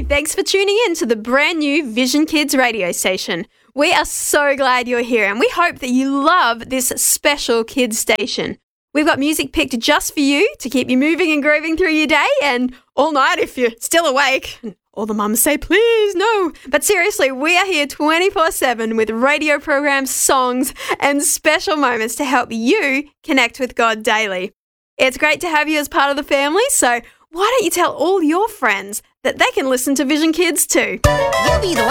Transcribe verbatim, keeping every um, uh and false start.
Hey, thanks for tuning in to the brand new Vision Kids radio station. We are so glad you're here and we hope that you love this special kids station. We've got music picked just for you to keep you moving and grooving through your day and all night if you're still awake. All the mums say, please, no. But seriously, we are here twenty-four seven with radio programs, songs, and special moments to help you connect with God daily. It's great to have you as part of the family, so why don't you tell all your friends that they can listen to Vision Kids too? You be the one.